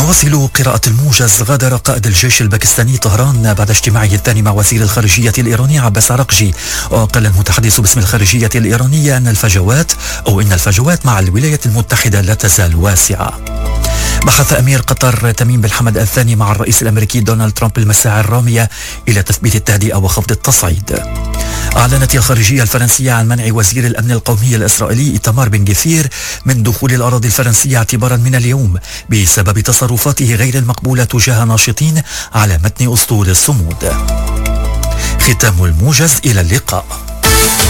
نواصل قراءة الموجز. غادر قائد الجيش الباكستاني طهران بعد اجتماعه الثاني مع وزير الخارجية الإيراني عباس عراقجي. وقال المتحدث باسم الخارجية الإيرانية إن الفجوات مع الولايات المتحدة لا تزال واسعة. بحث أمير قطر تميم بن حمد الثاني مع الرئيس الأمريكي دونالد ترامب المساعي الرامية إلى تثبيت التهدئة وخفض التصعيد. أعلنت الخارجية الفرنسية عن منع وزير الأمن القومي الإسرائيلي إيتمار بن غفير من دخول الأراضي الفرنسية اعتبارا من اليوم بسبب تصرفاته غير المقبولة تجاه ناشطين على متن أسطول الصمود. ختام الموجز، إلى اللقاء.